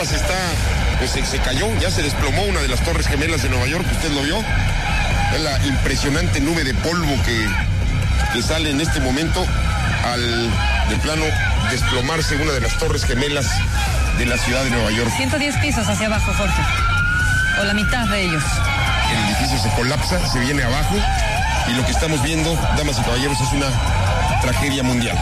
apenas se cayó, ya se desplomó una de las Torres Gemelas de Nueva York, usted lo vio. Es la impresionante nube de polvo que sale en este momento de plano desplomarse una de las Torres Gemelas de la ciudad de Nueva York. 110 pisos hacia abajo, Jorge, o la mitad de ellos. El edificio se colapsa, se viene abajo, y lo que estamos viendo, damas y caballeros, es una tragedia mundial.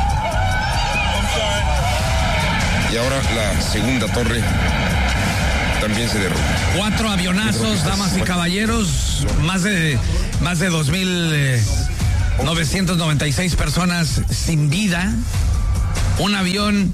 Y ahora la segunda torre también se derrumba. 4 avionazos, damas y caballeros, más de 2,996 personas sin vida. Un avión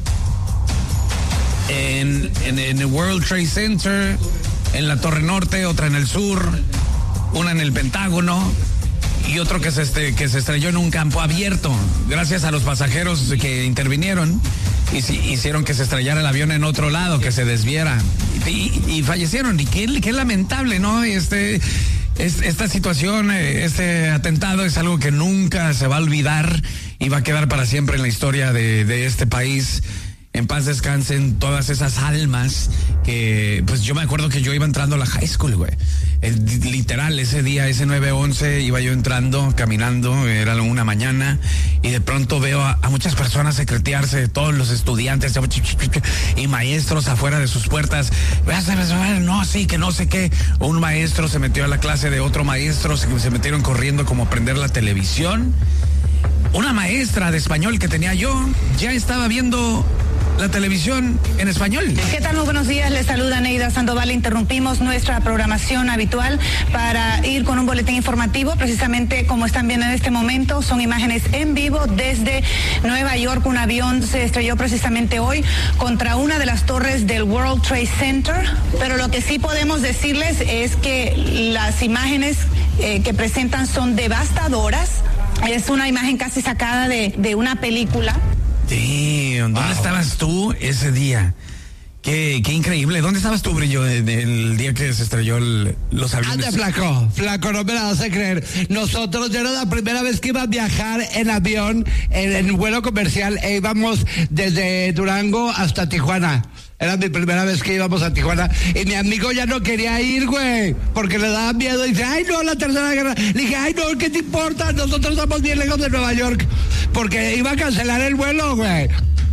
en el World Trade Center, en la Torre Norte, otra en el sur, una en el Pentágono y otro que se estrelló en un campo abierto. Gracias a los pasajeros que intervinieron, hicieron que se estrellara el avión en otro lado, que se desviara y fallecieron. Y qué lamentable, ¿no? Esta situación, este atentado es algo que nunca se va a olvidar y va a quedar para siempre en la historia de este país. En paz descansen todas esas almas que, pues yo me acuerdo que yo iba entrando a la high school, güey. Literal, ese día, ese 9/11, iba yo entrando, caminando, era una mañana, y de pronto veo a muchas personas secretearse, todos los estudiantes y maestros afuera de sus puertas. No, sí, que no sé qué. Un maestro se metió a la clase de otro maestro, se metieron corriendo como a prender la televisión. Una maestra de español que tenía yo ya estaba viendo la televisión en español. ¿Qué tal? Muy buenos días, les saluda Neida Sandoval. Interrumpimos nuestra programación habitual para ir con un boletín informativo. Precisamente como están viendo en este momento, son imágenes en vivo desde Nueva York. Un avión se estrelló precisamente hoy contra una de las torres del World Trade Center, pero lo que sí podemos decirles es que las imágenes que presentan son devastadoras. Es una imagen casi sacada de una película. ¿Dónde estabas tú ese día? Qué increíble. ¿Dónde estabas tú, Brillo, el día que se estrelló los aviones? Ande, flaco, no me la vas a creer. Nosotros, ya era la primera vez que iba a viajar en avión, en vuelo comercial, e íbamos desde Durango hasta Tijuana. Era mi primera vez que íbamos a Tijuana. Y mi amigo ya no quería ir, güey, porque le daba miedo. Y dice, ay, no, la tercera guerra. Le dije, ay, no, ¿qué te importa? Nosotros estamos bien lejos de Nueva York. Porque iba a cancelar el vuelo, güey.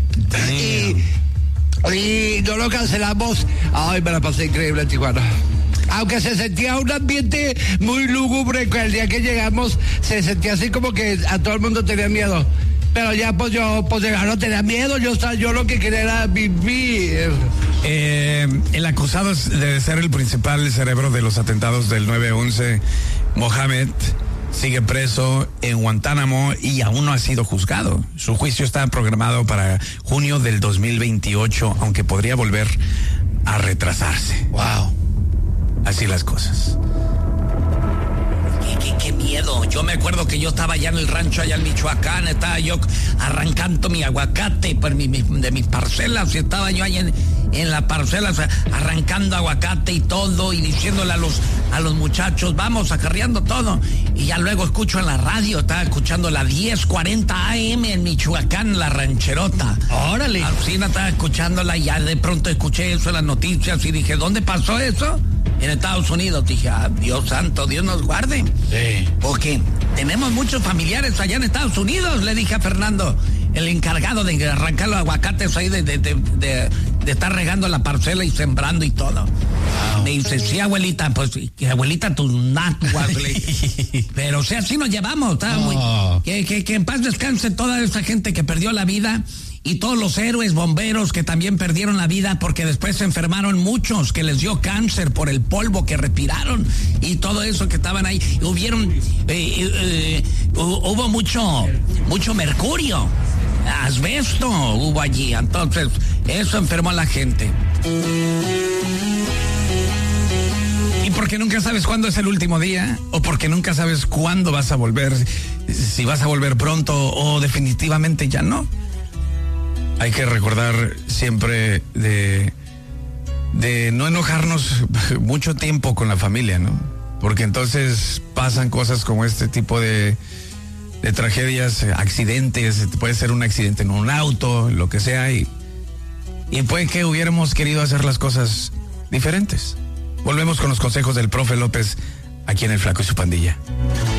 Y no lo cancelamos. Ay, me la pasé increíble en Tijuana. Aunque se sentía un ambiente muy lúgubre, que el día que llegamos se sentía así como que a todo el mundo tenía miedo. Pero ya pues yo no tenía miedo, yo lo que quería era vivir. El acusado de ser el principal cerebro de los atentados del 9/11, Mohammed, sigue preso en Guantánamo y aún no ha sido juzgado. Su juicio está programado para junio del 2028, aunque podría volver a retrasarse. Wow. Así las cosas. Qué miedo. Yo me acuerdo que yo estaba allá en el rancho, allá en Michoacán, estaba yo arrancando mi aguacate de mis parcelas, y estaba yo ahí en la parcela, o sea, arrancando aguacate y todo, y diciéndole a los muchachos, vamos, acarreando todo. Y ya luego escucho en la radio, estaba escuchando la 1040 AM en Michoacán, la rancherota. Órale. Alcina estaba escuchándola, y ya de pronto escuché eso en las noticias y dije, ¿dónde pasó eso? En Estados Unidos. Dije, Dios santo, Dios nos guarde. Sí. Porque tenemos muchos familiares allá en Estados Unidos, le dije a Fernando, el encargado de arrancar los aguacates ahí, de estar regando la parcela y sembrando y todo. Wow. Me dice, sí, abuelita, pues, abuelita, tus nacuas. Pero, o sea, así nos llevamos. Que en paz descanse toda esa gente que perdió la vida. Y todos los héroes bomberos que también perdieron la vida porque después se enfermaron muchos, que les dio cáncer por el polvo que respiraron y todo eso que estaban ahí. Hubo mucho mercurio, asbesto hubo allí. Entonces, eso enfermó a la gente. Y porque nunca sabes cuándo es el último día, o porque nunca sabes cuándo vas a volver, si vas a volver pronto o definitivamente ya no. Hay que recordar siempre de no enojarnos mucho tiempo con la familia, ¿no? Porque entonces pasan cosas como este tipo de tragedias, accidentes, puede ser un accidente en un auto, lo que sea, y y puede que hubiéramos querido hacer las cosas diferentes. Volvemos con los consejos del profe López aquí en El Flaco y su Pandilla.